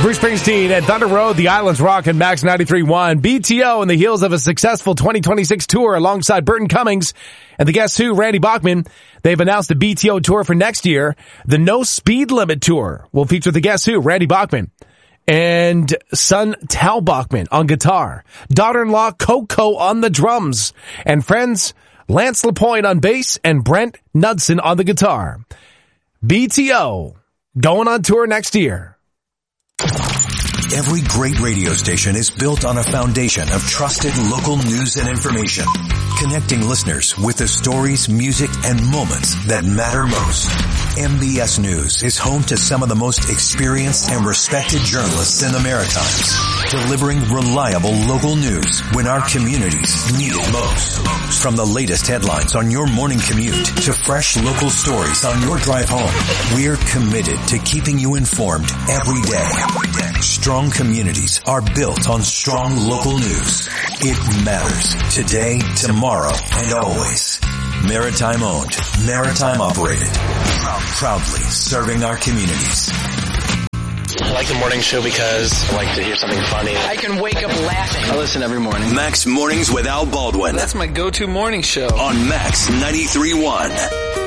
Bruce Springsteen at Thunder Road, the Islands Rock, and Max 93.1. BTO in the heels of a successful 2026 tour alongside Burton Cummings and the Guess Who, Randy Bachman. They've announced a BTO tour for next year. The No Speed Limit Tour will feature the Guess Who, Randy Bachman, and son Tal Bachman on guitar, daughter-in-law Coco on the drums, and friends Lance LaPointe on bass and Brent Knudsen on the guitar. BTO going on tour next year. Every great radio station is built on a foundation of trusted local news and information, connecting listeners with the stories, music, and moments that matter most. MBS News is home to some of the most experienced and respected journalists in the Maritimes, delivering reliable local news when our communities need it most. From the latest headlines on your morning commute to fresh local stories on your drive home, we're committed to keeping you informed every day. Strong communities are built on strong local news. It matters today, tomorrow, and always. Maritime owned, maritime operated. Proudly serving our communities. I like the morning show because I like to hear something funny. I can wake up laughing. I listen every morning. Max Mornings with Al Baldwin. That's my go-to morning show. On Max 93.1.